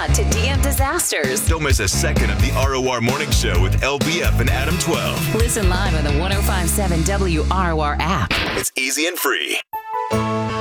brought to DM Disasters. Don't miss a second of the ROR Morning Show with LBF and Adam 12. Listen live on the 105.7 WROR app. It's easy and free.